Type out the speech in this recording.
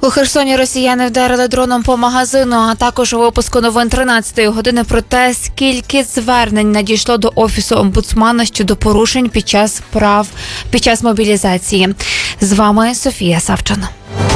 У Херсоні росіяни вдарили дроном по магазину, а також у випуску новин 13-ї години про те, скільки звернень надійшло до Офісу омбудсмана щодо порушень під час мобілізації. З вами Софія Савчан.